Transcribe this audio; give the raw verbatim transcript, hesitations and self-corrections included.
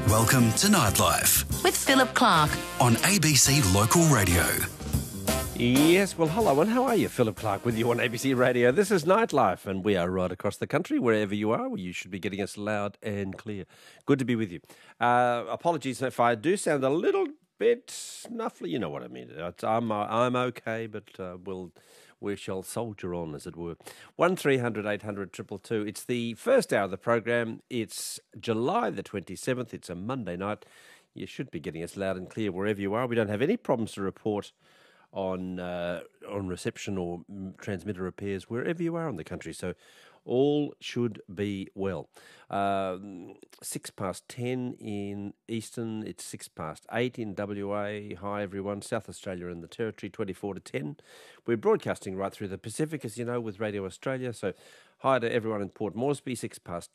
Welcome to Nightlife with Philip Clark on A B C Local Radio. Yes, well, hello, and how are you? Philip Clark with you on A B C Radio. This is Nightlife, and we are right across the country. Wherever you are, well, you should be getting us loud and clear. Good to be with you. Uh, apologies if I do sound a little bit snuffly. You know what I mean. It's, I'm, uh, I'm okay, but uh, we'll... we shall soldier on, as it were. one three hundred eight hundred two two two. It's the first hour of the program. It's July the twenty-seventh. It's a Monday night. You should be getting us loud and clear wherever you are. We don't have any problems to report on uh, on reception or transmitter repairs wherever you are in the country. So all should be well. Um, six past ten in Eastern. It's six past eight in W A. Hi, everyone. South Australia and the Territory, twenty-four to ten. We're broadcasting right through the Pacific, as you know, with Radio Australia. So hi to everyone in Port Moresby, six past